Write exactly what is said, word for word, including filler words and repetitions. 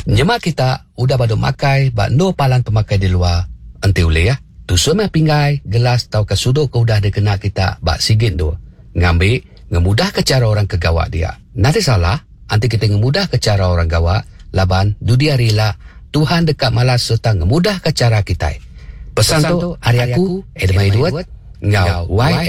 Nyemak kita udah pada makai bak no palan pemakai di luar. Enti boleh ya. Tu semai pinggai, gelas tau ke sudut ke udah dikena kita bak sigit tu. Ngambil, ngemudah ke cara orang ke gawak dia. Nanti salah, anti kita ngemudah ke cara orang gawak, laban dudia rela, Tuhan dekat malas serta ngemudah ke cara kita. Pesan, Pesan tu, hari aku, Edmai Duat, ngau, Y